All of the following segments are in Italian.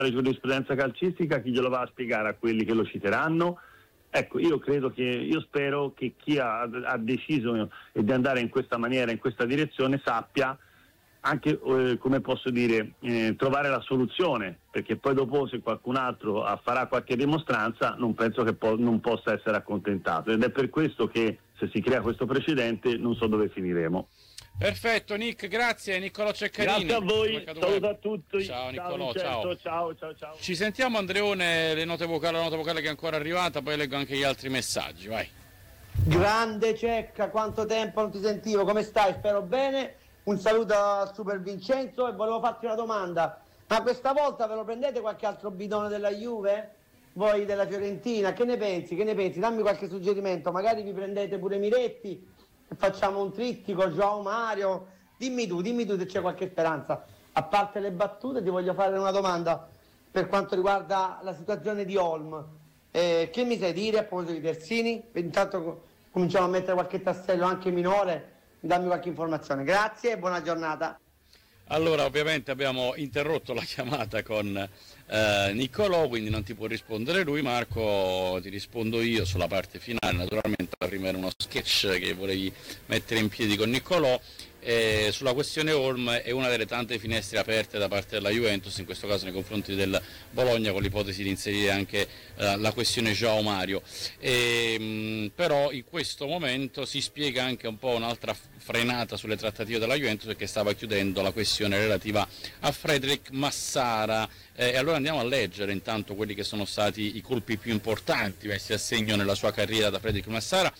giurisprudenza calcistica, chi glielo va a spiegare a quelli che lo citeranno? Ecco, io spero che chi ha deciso di andare in questa maniera, in questa direzione, sappia anche, come posso dire, trovare la soluzione, perché poi dopo, se qualcun altro farà qualche dimostranza, non penso che non possa essere accontentato, ed è per questo che, se si crea questo precedente, non so dove finiremo. Perfetto, Nick, grazie. Niccolò Ceccarini. Grazie a voi, saluto a tutti. Ciao Niccolò, Vincenzo, ciao. Ciao. Ci sentiamo, Andreone, la nota vocale che è ancora arrivata, poi leggo anche gli altri messaggi, vai. Grande Cecca, quanto tempo non ti sentivo, come stai? Spero bene. Un saluto a Super Vincenzo e volevo farti una domanda. Ma questa volta ve lo prendete qualche altro bidone della Juve? Voi della Fiorentina, che ne pensi? Dammi qualche suggerimento, magari vi prendete pure Miretti e facciamo un trittico, João Mario. Dimmi tu se c'è qualche speranza. A parte le battute, ti voglio fare una domanda per quanto riguarda la situazione di Olm. Che mi sai dire a proposito di Terzini? Intanto cominciamo a mettere qualche tassello anche minore. Dammi qualche informazione, grazie e buona giornata. Allora, ovviamente abbiamo interrotto la chiamata con Niccolò, quindi non ti può rispondere lui. Marco, ti rispondo io sulla parte finale. Naturalmente prima era uno sketch che volevi mettere in piedi con Niccolò. Sulla questione Olm è una delle tante finestre aperte da parte della Juventus, in questo caso nei confronti del Bologna, con l'ipotesi di inserire anche la questione João Mario. Però in questo momento si spiega anche un po' un'altra frenata sulle trattative della Juventus, perché stava chiudendo la questione relativa a Frederic Massara. E allora andiamo a leggere intanto quelli che sono stati i colpi più importanti messi a segno nella sua carriera da Frederic Massara.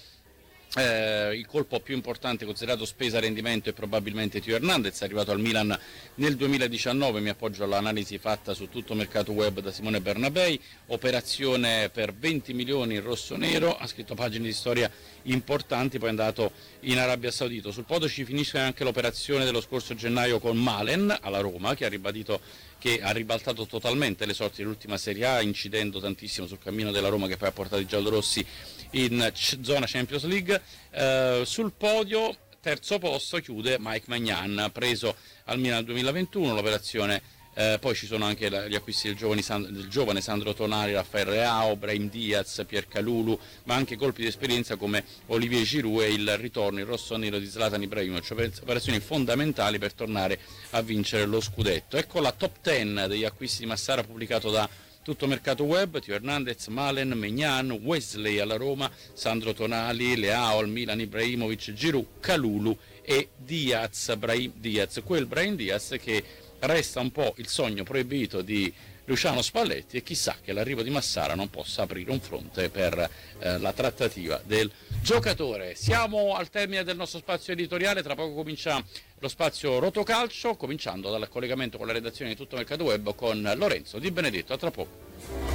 Il colpo più importante considerato spesa rendimento è probabilmente Teo Hernandez, arrivato al Milan nel 2019, mi appoggio all'analisi fatta su Tutto Mercato Web da Simone Bernabei, operazione per 20 milioni in rosso-nero, ha scritto pagine di storia importanti, poi è andato in Arabia Saudita. Sul podio ci finisce anche l'operazione dello scorso gennaio con Malen alla Roma, che ha ribaltato totalmente le sorti dell'ultima Serie A, incidendo tantissimo sul cammino della Roma, che poi ha portato i giallorossi in zona Champions League. Sul podio, terzo posto, chiude Mike Maignan, preso al Milan 2021, l'operazione. Poi ci sono anche gli acquisti del giovane Sandro Tonali, Rafael Leao, Brahim Diaz, Pierre Kalulu, ma anche colpi di esperienza come Olivier Giroud e il ritorno in rosso-nero di Zlatan Ibrahimovic, operazioni fondamentali per tornare a vincere lo scudetto. Ecco la top 10 degli acquisti di Massara pubblicato da Tutto Mercato Web: Teo Hernandez, Malen, Maignan, Wesley alla Roma, Sandro Tonali, Leao al Milan, Ibrahimovic, Giroud, Kalulu e Diaz, quel Brahim Diaz che resta un po' il sogno proibito di Luciano Spalletti, e chissà che l'arrivo di Massara non possa aprire un fronte per la trattativa del giocatore. Siamo al termine del nostro spazio editoriale, tra poco comincia lo spazio Rotocalcio, cominciando dal collegamento con la redazione di Tutto Mercato Web con Lorenzo Di Benedetto. A tra poco.